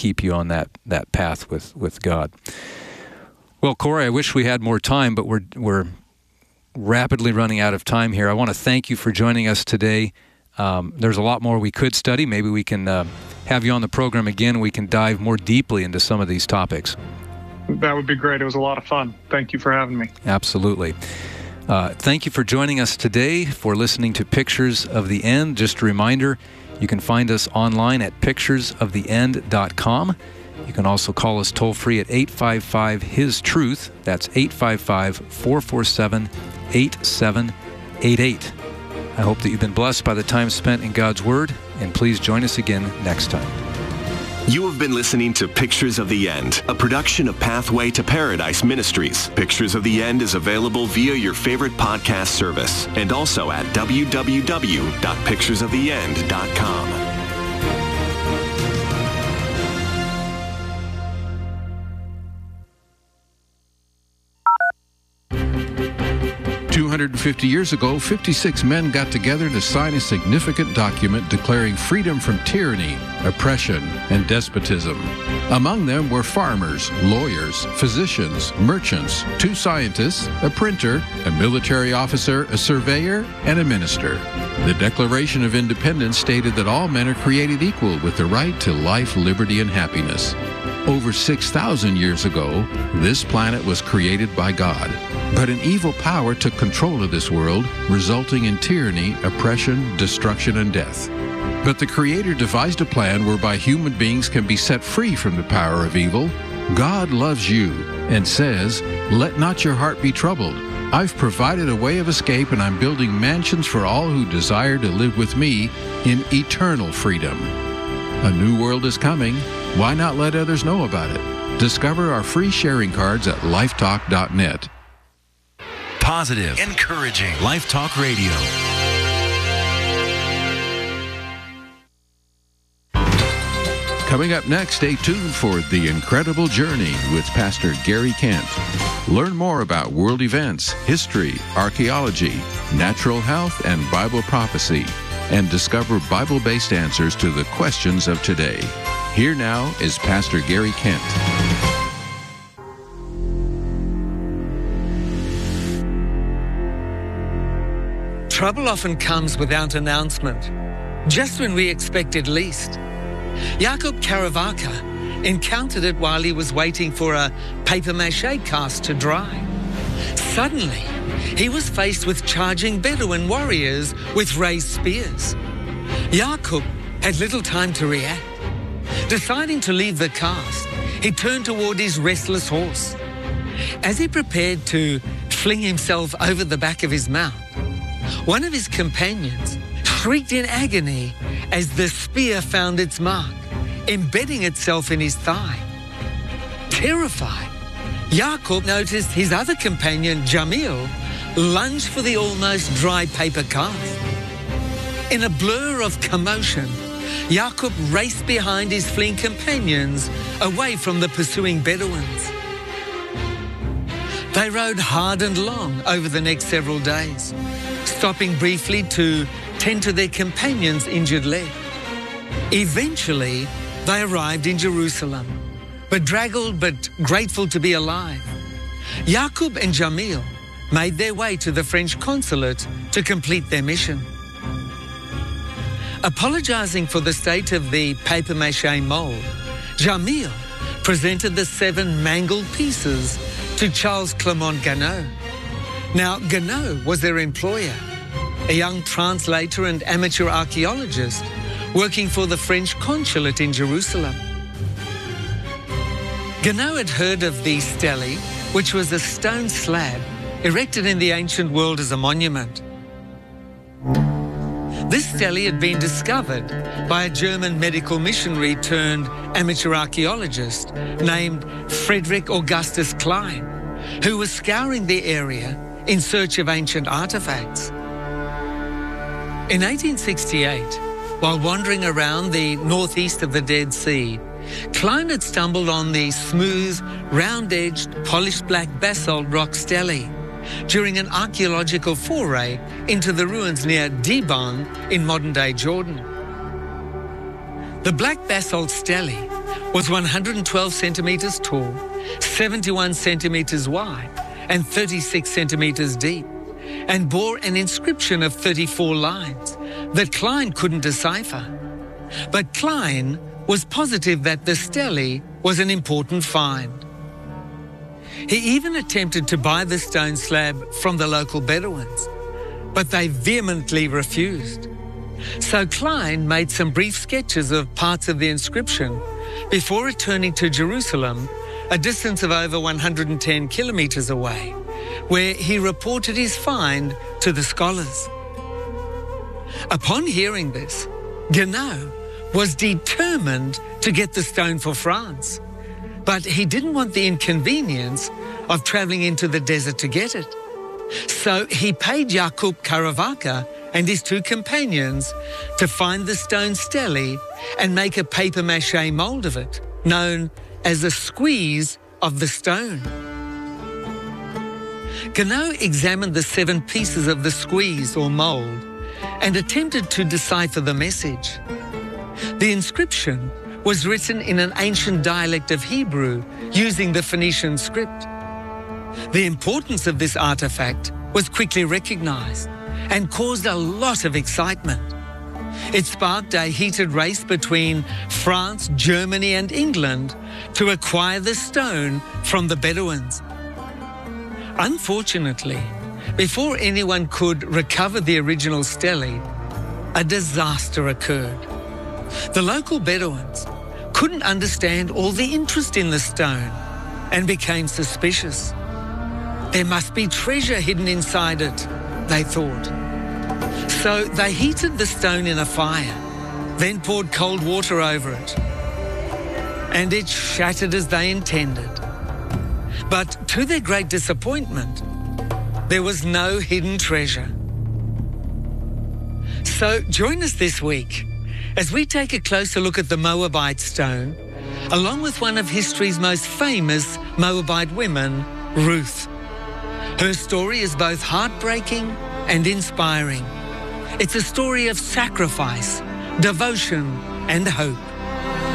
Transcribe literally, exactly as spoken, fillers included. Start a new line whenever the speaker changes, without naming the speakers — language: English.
keep you on that, that path with, with God. Well, Corey, I wish we had more time, but we're we're rapidly running out of time here. I want to thank you for joining us today. Um, there's a lot more we could study. Maybe we can uh, have you on the program again. We can dive more deeply into some of these topics.
That would be great. It was a lot of fun. Thank you for having me.
Absolutely. Uh, thank you for joining us today, for listening to Pictures of the End. Just a reminder, you can find us online at pictures of the end dot com. You can also call us toll-free at eight five five, H I S Truth. That's eight five five, four four seven, eight seven eight eight. I hope that you've been blessed by the time spent in God's Word, and please join us again next time.
You have been listening to Pictures of the End, a production of Pathway to Paradise Ministries. Pictures of the End is available via your favorite podcast service and also at w w w dot pictures of the end dot com.
two hundred fifty years ago, fifty-six men got together to sign a significant document declaring freedom from tyranny, oppression, and despotism. Among them were farmers, lawyers, physicians, merchants, two scientists, a printer, a military officer, a surveyor, and a minister. The Declaration of Independence stated that all men are created equal with the right to life, liberty, and happiness. Over six thousand years ago, this planet was created by God. But an evil power took control of this world, resulting in tyranny, oppression, destruction, and death. But the Creator devised a plan whereby human beings can be set free from the power of evil. God loves you and says, "Let not your heart be troubled. I've provided a way of escape, and I'm building mansions for all who desire to live with me in eternal freedom." A new world is coming. Why not let others know about it? Discover our free sharing cards at lifetalk dot net.
Positive, encouraging Life Talk Radio.
Coming up next, stay tuned for The Incredible Journey with Pastor Gary Kent. Learn more about world events, history, archaeology, natural health, and Bible prophecy, and discover Bible-based answers to the questions of today. Here now is Pastor Gary Kent.
Trouble often comes without announcement, just when we expect it least. Jakub Karavaka encountered it while he was waiting for a papier-mâché cast to dry. Suddenly, he was faced with charging Bedouin warriors with raised spears. Jakub had little time to react. Deciding to leave the cast, he turned toward his restless horse. As he prepared to fling himself over the back of his mount, one of his companions shrieked in agony as the spear found its mark, embedding itself in his thigh. Terrified, Jakub noticed his other companion, Jamil, lunge for the almost dry paper cast. In a blur of commotion, Jakub raced behind his fleeing companions away from the pursuing Bedouins. They rode hard and long over the next several days, stopping briefly to tend to their companions' injured leg. Eventually, they arrived in Jerusalem, bedraggled but grateful to be alive. Jakub and Jamil made their way to the French consulate to complete their mission. Apologizing for the state of the papier-mâché mold, Jamil presented the seven mangled pieces to Charles Clement Ganneau. Now, Ganneau was their employer, a young translator and amateur archaeologist working for the French consulate in Jerusalem. Ganneau had heard of the stele, which was a stone slab erected in the ancient world as a monument. This stele had been discovered by a German medical missionary turned amateur archaeologist named Frederick Augustus Klein, who was scouring the area in search of ancient artifacts. In eighteen sixty-eight, while wandering around the northeast of the Dead Sea, Klein had stumbled on the smooth, round-edged, polished black basalt rock stele during an archaeological foray into the ruins near Dibon in modern-day Jordan. The black basalt stele was one hundred twelve centimetres tall, seventy-one centimetres wide, and thirty-six centimetres deep, and bore an inscription of thirty-four lines that Klein couldn't decipher. But Klein was positive that the stele was an important find. He even attempted to buy the stone slab from the local Bedouins, but they vehemently refused. So Klein made some brief sketches of parts of the inscription before returning to Jerusalem, a distance of over one hundred ten kilometres away, where he reported his find to the scholars. Upon hearing this, Guénaud was determined to get the stone for France, but he didn't want the inconvenience of travelling into the desert to get it. So he paid Jakub Caravaca and his two companions to find the stone stele and make a papier-mâché mould of it, known as a squeeze of the stone. Guénaud examined the seven pieces of the squeeze or mould and attempted to decipher the message. The inscription was written in an ancient dialect of Hebrew using the Phoenician script. The importance of this artifact was quickly recognized and caused a lot of excitement. It sparked a heated race between France, Germany, and England to acquire the stone from the Bedouins. Unfortunately, before anyone could recover the original stele, a disaster occurred. The local Bedouins couldn't understand all the interest in the stone and became suspicious. There must be treasure hidden inside it, they thought. So they heated the stone in a fire, then poured cold water over it. And it shattered as they intended. But to their great disappointment, there was no hidden treasure. So join us this week as we take a closer look at the Moabite stone, along with one of history's most famous Moabite women, Ruth. Her story is both heartbreaking and inspiring. It's a story of sacrifice, devotion, and hope.